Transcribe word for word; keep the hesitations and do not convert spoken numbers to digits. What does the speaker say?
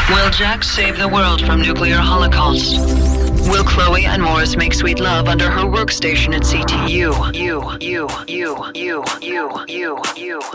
Will Jack save the world from nuclear holocaust? Will Chloe and Morris make sweet love under her workstation at C T U? You, you, you, you, you, you, you.